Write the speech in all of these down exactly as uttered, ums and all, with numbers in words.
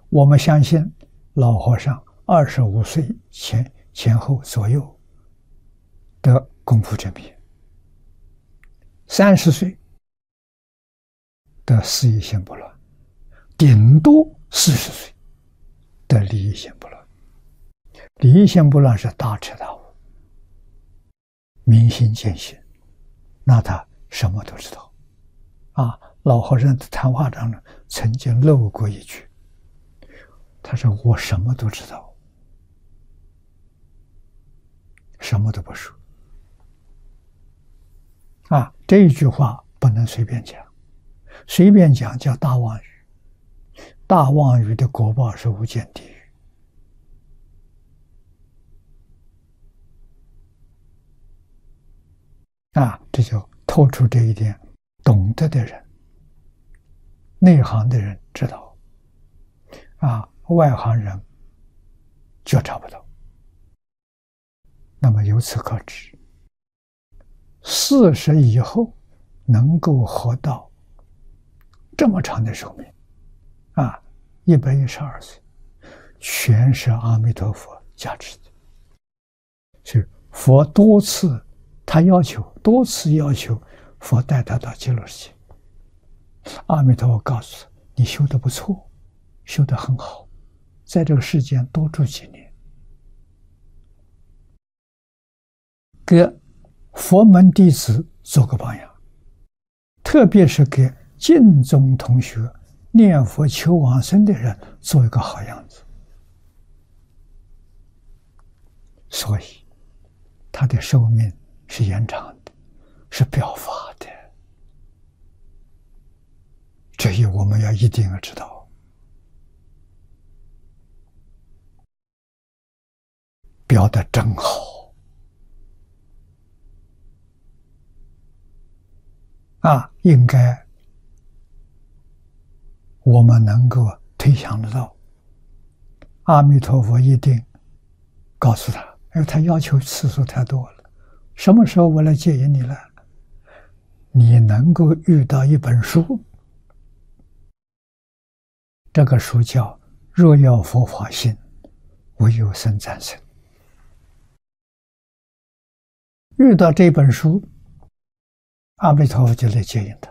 我们相信老和尚二十五岁前前后左右的功夫正明，三十岁的事业心不乱，顶多四十岁的利益心不乱。利益心不乱是大彻大悟，明心见性，那他什么都知道。啊，老和尚的谈话当中曾经漏过一句，他说我什么都知道，什么都不说。啊，这一句话不能随便讲，随便讲叫大妄语，大妄语的果报是无间地狱。啊，这就透出这一点，懂得的人、内行的人知道，啊，外行人觉察不到。那么由此可知，四十以后能够活到这么长的寿命，啊，一百一十二岁，全是阿弥陀佛加持的。所以佛多次。他要求多次要求佛带他到极乐世界。阿弥陀佛告诉他：“你修得不错，修得很好，在这个世间多住几年，给佛门弟子做个榜样，特别是给净宗同学念佛求往生的人做一个好样子。”所以他的寿命是延长的，是表法的，这些我们要一定要知道。表得真好啊！应该我们能够推想得到，阿弥陀佛一定告诉他，因为他要求次数太多了。什么时候我来接引你了？你能够遇到一本书，这个书叫《若要佛法信，唯有僧赞僧》。遇到这本书，阿弥陀佛就来接引他，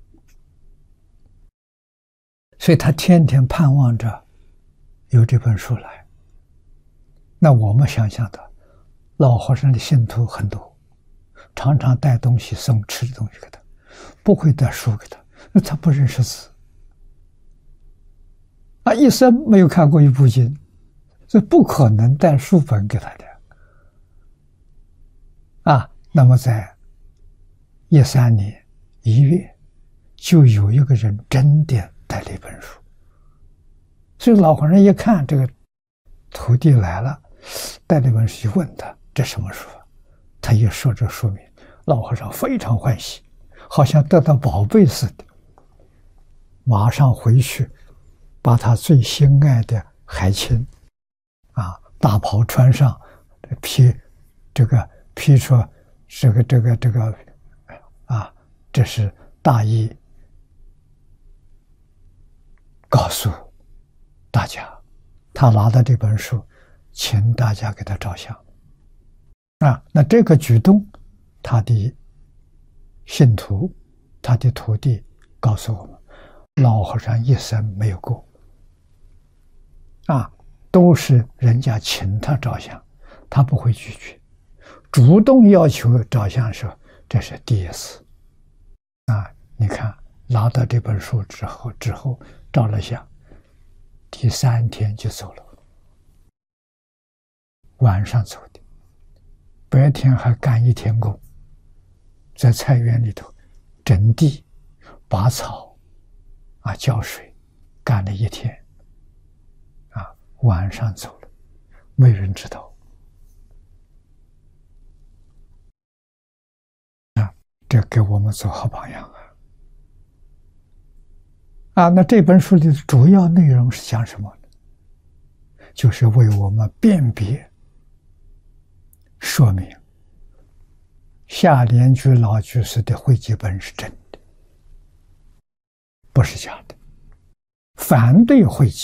所以他天天盼望着有这本书来。那我们想象的，老和尚的信徒很多，常常带东西送吃的东西给他，不会带书给他，那他不认识字啊，一生没有看过一部经，这不可能带书本给他的啊。那么在一三年一月，就有一个人真的带了一本书，所以老和尚一看这个徒弟来了，带了一本书，就问他这什么书啊？他一说这书名，老和尚非常欢喜，好像得到宝贝似的，马上回去把他最心爱的海青啊大袍穿上，披这个披出这个这个这个啊，这是大意，告诉大家，他拿到这本书，请大家给他照相啊。那这个举动，他的信徒，他的徒弟告诉我们，老和尚一生没有过啊，都是人家请他照相，他不会拒绝，主动要求照相时，这是第一次啊。你看拿到这本书之后，之后照了相，第三天就走了，晚上走的，白天还干一天工，在菜园里头整地、拔草啊、浇水，干了一天啊，晚上走了，没人知道啊，这给我们做好榜样啊！啊，那这本书里的主要内容是讲什么呢？就是为我们辨别、说明下莲居老居士的汇集本是真的，不是假的。反对汇集